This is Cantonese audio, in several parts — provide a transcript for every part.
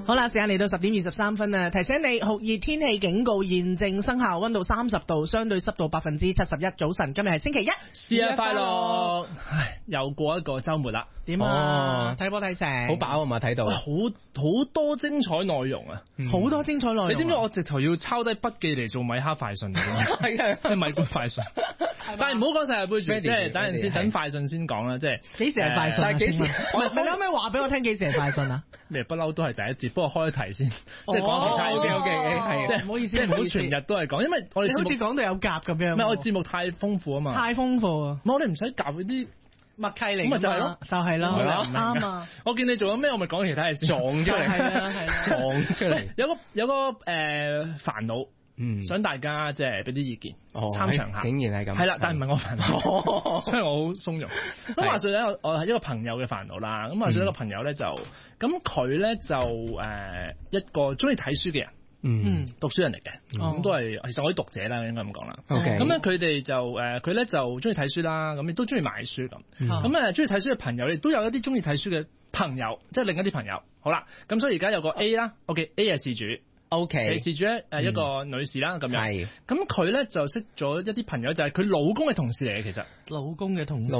好啦，時間嚟到10:23啊，提醒你酷熱天氣警告現正生效，溫度30度，相對濕度71%。早晨，今日係星期一， 節日快樂！唉，又過一個週末啦。 點啊？睇波睇成， 好飽啊嘛！睇到好多精彩內容啊， 好多精彩內容。 你知唔知我直頭要抄低筆記嚟做米哈快訊？係啊，即係米官快訊。但係唔好講世界盃住，即係等陣先，等快訊先講啦。即係幾時係快訊？ 幾時？ 你可唔可以話俾我聽幾時係快訊啊？ 你不嬲都係第一節，不過開題先，即係講其他嘢先。 OK，係， 即係唔好意思，唔好全日都係講，因為我哋好似講到有夾咁樣。 唔係我節目太豐富啊嘛， 太豐富啊！ 我哋唔使夾嗰啲默契嚟， 咁咪就係咯， 就係啦，啱啊！ 我見你做咗咩，我咪講其他嘢先， 撞出嚟， 係啊， 撞出嚟。 有個煩惱，想大家即係俾啲意見，參詳下。 竟然係咁， 係啦，但係唔係我煩惱，所以我好鬆容。咁話說咧，我係一個朋友嘅煩惱啦。咁話說一個朋友咧就，咁佢咧就一個中意睇書嘅人。讀書人嚟嘅，咁都係其實我啲讀者啦，應該咁講啦。咁咧佢哋就佢咧就中意睇書啦，咁亦都中意買書咁。咁中意睇書嘅朋友，亦都有一啲中意睇書嘅朋友，即係另一啲朋友。好啦，咁所以而家有個 A 啦，OK，A 係事主，OK，事主咧一個女士啦，咁樣。係。咁佢咧就識咗一啲朋友，就係佢老公嘅同事嚟嘅，其實。老公嘅同事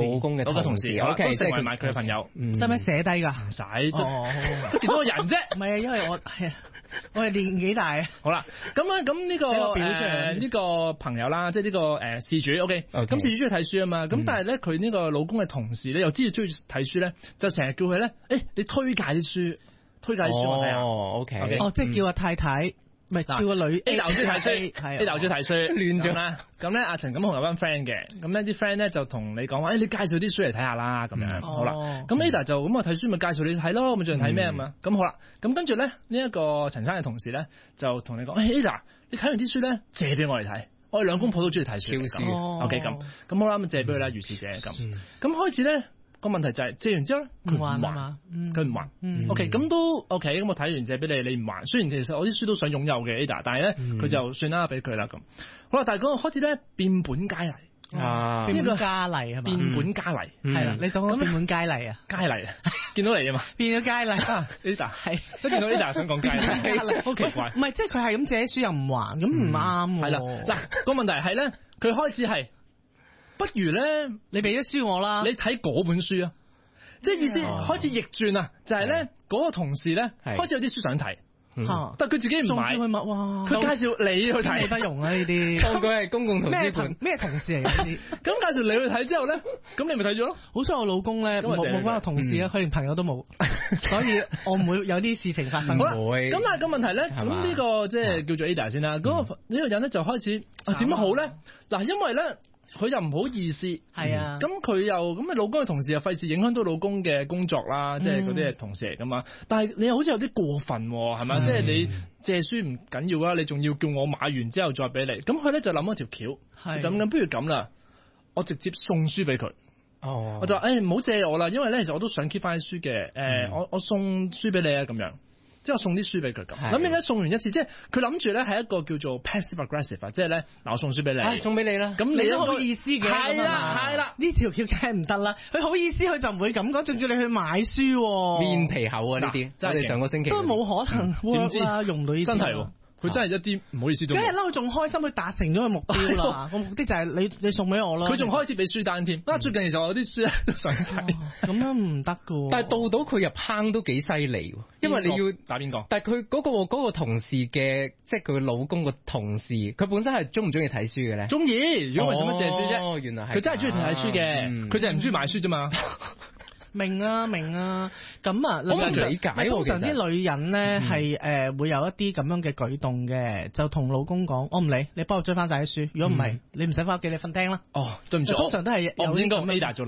，OK，都成為埋佢嘅朋友。 使唔使寫低㗎？ 唔使，都見到個人啫。 唔係啊，因為我係年紀大啊。 好啦，咁呢個朋友啦，即係呢個事主 ，OK，咁事主中意睇書啊嘛，咁但係咧佢呢個老公嘅同事咧又知道中意睇書咧，就成日叫佢咧，你推介啲書我睇下。 OK， 即係叫阿太太，唔係叫個女 A 男中意睇書，係 A 男中意睇書， 亂咗啦。咁咧阿陳錦鴻有班 friend 嘅，咁呢啲 friend 咧就同你講話，你介紹啲書嚟睇下啦，咁樣好啦。咁 Ada 就咁我睇書咪介紹你睇咯，咁最近睇咩啊嘛？咁好啦，咁跟住咧呢一個陳生嘅同事咧就同你講，Ada 你睇完啲書咧借俾我哋睇，我哋兩公婆都中意睇書。OK，咁好啦，咁借俾佢啦，如是者咁。咁開始咧。個問題就係借完之後咧，佢唔還，佢唔還。OK，咁都 OK，咁我睇完借俾你，你唔還。雖然其實我啲書都想擁有嘅 Ada，但係咧佢就算啦，俾佢啦咁。好啦，但係嗰個開始咧變本加厲變本加厲係嘛？ 變本加厲係啦， 你想講變本加厲啊？ 加厲啊！見到你啊嘛，變咗加厲Ada 係一見到 Ada 想講加厲，好奇怪。唔係， 即係佢係咁借書又唔還，咁唔啱。係啦， 嗱個問題係咧，佢開始係。不如咧，你俾啲書我啦，你睇嗰本書啊，即係意思開始逆轉啊，就係咧嗰個同事咧開始有啲書想睇，但係佢自己唔買，佢介紹你去睇， 不容啊呢啲， 當佢係公共圖書館咩同事嚟呢啲， 咁介紹你去睇之後咧，咁你咪睇咗咯。 好彩我老公咧冇翻個同事啊，佢連朋友都冇，所以我唔會有啲事情發生。 咁但係個問題咧，咁呢個即係叫做 Ada 先啦，嗰個呢個人咧就開始點樣好咧？嗱，因為咧。佢又唔好意思，係啊，咁佢又咁你老公嘅同事又費事影響到老公嘅工作啦，即係嗰啲係同事嚟噶嘛。但係你又好似有啲過分係咪？即係你借書唔緊要啦，你仲要叫我買完之後再俾你。咁佢咧就諗一條橋，咁不如咁啦，我直接送書俾佢。我就話唔好借我啦，因為咧其實我都想 keep 翻啲書嘅。我送書俾你啊，咁樣。即係我送啲書俾佢咁，諗點解送完一次，即係佢諗住咧係一個叫做 passive aggressive 啊，即係咧嗱我送書俾你， 送俾你啦， 咁你都好意思嘅，係啦，呢條橋梗係唔得啦，佢好意思佢就唔會咁講，仲叫你去買書， 面皮厚啊呢啲，我哋上個星期都冇可能，點知用到呢啲真係。佢真係一啲唔好意思都冇。 梗係啦，佢仲開心，佢達成咗個目標啦。個目的就係你送俾我啦。 佢仲開始俾書單添。最近其實我有啲書咧都想睇。 咁樣唔得噶。 但係到佢入坑都幾犀利，因為你要打邊個？ 但係佢嗰個同事嘅，即係佢老公個同事，佢本身係中唔中意睇書嘅咧？ 中意。如果為什麼借書啫？ 原來係佢真係中意睇書嘅，佢就係唔中意買書啫嘛。 明啊，咁啊， 我唔理解。 通常啲女人咧係會有一啲咁樣嘅舉動嘅，就同老公講，我唔理，你幫我追翻晒啲書，如果唔係，你唔使翻屋企，你瞓廳啦。 對唔住， 通常都係我唔應該 Ada 做